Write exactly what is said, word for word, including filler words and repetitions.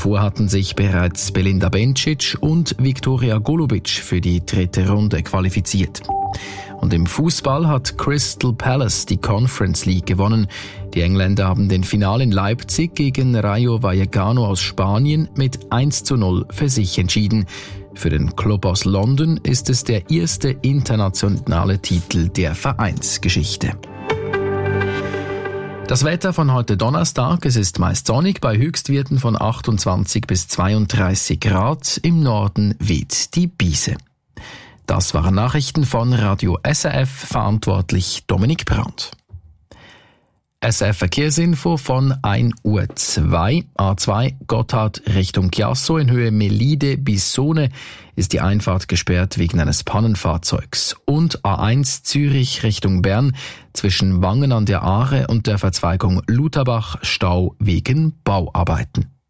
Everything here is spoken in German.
Zuvor hatten sich bereits Belinda Bencic und Viktoria Golubic für die dritte Runde qualifiziert. Und im Fußball hat Crystal Palace die Conference League gewonnen. Die Engländer haben den Finale in Leipzig gegen Rayo Vallecano aus Spanien mit eins zu null für sich entschieden. Für den Club aus London ist es der erste internationale Titel der Vereinsgeschichte. Das Wetter von heute Donnerstag, es ist meist sonnig bei Höchstwerten von achtundzwanzig bis zweiunddreißig Grad. Im Norden weht die Brise. Das waren Nachrichten von Radio S R F, verantwortlich Dominik Brandt. S R F Verkehrsinfo von ein Uhr zwei. A zwei Gotthard Richtung Chiasso in Höhe Melide bis Sohne ist die Einfahrt gesperrt wegen eines Pannenfahrzeugs. Und A eins Zürich Richtung Bern zwischen Wangen an der Aare und der Verzweigung Lutherbach Stau wegen Bauarbeiten.